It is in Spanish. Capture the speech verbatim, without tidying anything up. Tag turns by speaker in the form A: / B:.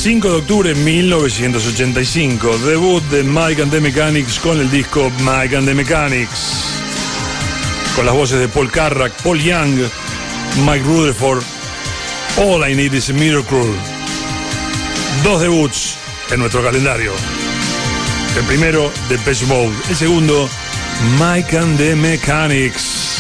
A: cinco de octubre de mil novecientos ochenta y cinco, debut de Mike and the Mechanics con el disco Mike and the Mechanics, con las voces de Paul Carrack, Paul Young, Mike Rutherford. All I Need Is a Miracle. Dos debuts en nuestro calendario. El primero, Depeche Mode. El segundo, Mike and the Mechanics.